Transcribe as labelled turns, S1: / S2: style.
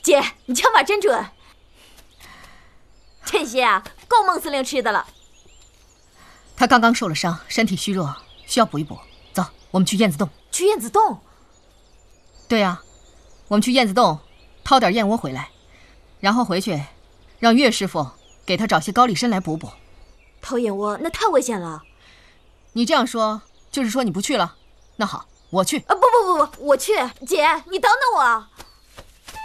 S1: 姐，你枪法真准。这些啊，够孟司令吃的了。
S2: 他刚刚受了伤，身体虚弱，需要补一补。走，我们去燕子洞。
S1: 去燕子洞？
S2: 对呀，我们去燕子洞掏点燕窝回来，然后回去让岳师傅给他找些高丽参来补补。
S1: 掏燕窝那太危险了。
S2: 你这样说，就是说你不去了？那好，我去。
S1: 不，我去。姐，你等等我。